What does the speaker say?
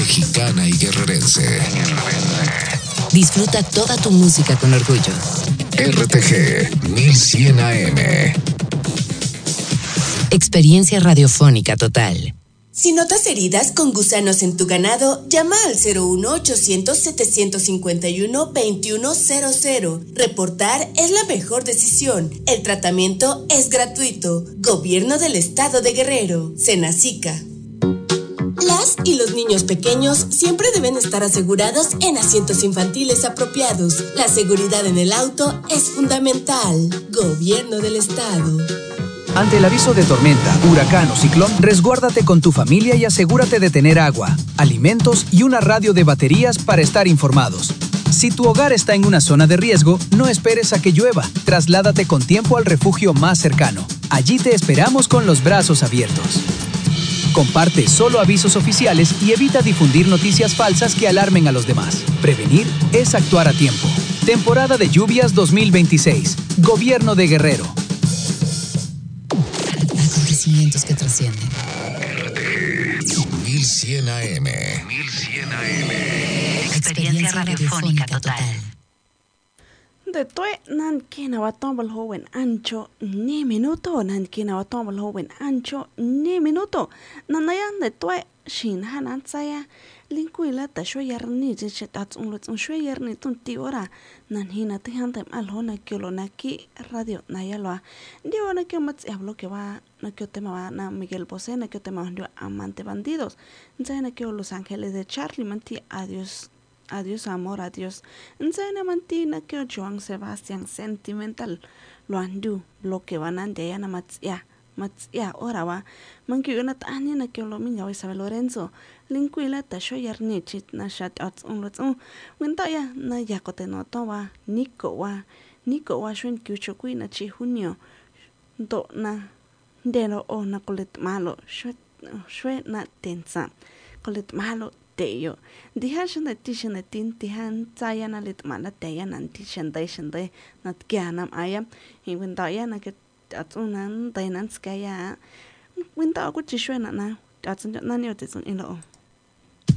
mexicana y guerrerense. Disfruta toda tu música con orgullo. RTG 1100 AM. Experiencia radiofónica total. Si notas heridas con gusanos en tu ganado, llama al 01800-751-2100. Reportar es la mejor decisión. El tratamiento es gratuito. Gobierno del Estado de Guerrero. Senacica. Las y los niños pequeños siempre deben estar asegurados en asientos infantiles apropiados. La seguridad en el auto es fundamental. Gobierno del Estado. Ante el aviso de tormenta, huracán o ciclón, resguárdate con tu familia y asegúrate de tener agua, alimentos y una radio de baterías para estar informados. Si tu hogar está en una zona de riesgo, no esperes a que llueva. Trasládate con tiempo al refugio más cercano. Allí te esperamos con los brazos abiertos. Comparte solo avisos oficiales y evita difundir noticias falsas que alarmen a los demás. Prevenir es actuar a tiempo. Temporada de lluvias 2026. Gobierno de Guerrero. Acontecimientos que trascienden. 1100 AM. Experiencia radiofónica total. De tue nan kina watombal howen ancho ni minuto nan kina watombal howen ancho ni minuto nanayan de tue shin hanan saya linkuila ta shoyar ni jitat unlut un shoyar ni tunti ora nan hina te hantem alhona kilona ki radio nayalwa ndio na que mats hablo que va na que tema va na Miguel Bosé na que tema ndio amante bandidos na que Los Ángeles de Charlie manti adiós. Adiós amor, adiós. Nsana mantina que Joan Sebastián sentimental lo andu lo que van a de na matsia ora va manki una tani na que lo minya Isabel Lorenzo linkuila ta shoyar ni chit na shat out un lot winta ya na yakote no to va Nico wa shwen kyucho kuina chi junio do na deno o na kolet malo shwe na tensa kolet malo teyo dihan na tishan tin tihan saya na lit mana teya nan tishan dai nat kyanam ayam winta ya na ke atunan dainan skaya winta ku chishwe na atun na ni otetun ilo